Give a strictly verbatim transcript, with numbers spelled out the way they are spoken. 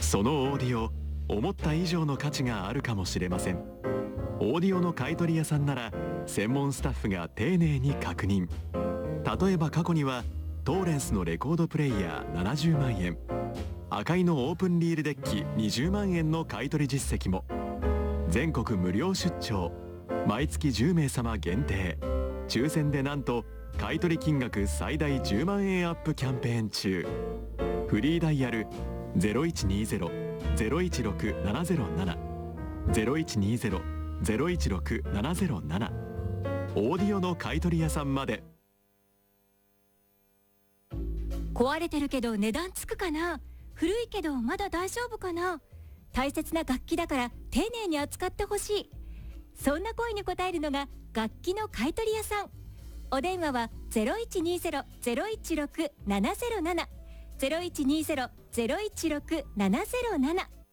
そのオーディオ、思った以上の価値があるかもしれません。オーディオの買取屋さんなら専門スタッフが丁寧に確認。例えば過去にはトーレンスのレコードプレイヤーななじゅうまんえん、赤井のオープンリールデッキにじゅうまんえんの買取実績も。全国無料出張、毎月じゅうめい様限定、抽選でなんと買取金額最大じゅうまんえんアップキャンペーン中。フリーダイヤル ゼロいちにゼロ ゼロいちろく ななゼロなな ゼロいちにゼロ ゼロいちろく ななゼロなな、オーディオの買取屋さんまで。 壊れてるけど値段つくかな、古いけどまだ大丈夫かな、大切な楽器だから丁寧に扱ってほしい、そんな声に応えるのが楽器の買取屋さん。お電話は ゼロいちにゼロ ゼロいちろく ななゼロなな ゼロいちにゼロ ゼロいちろく ななゼロなな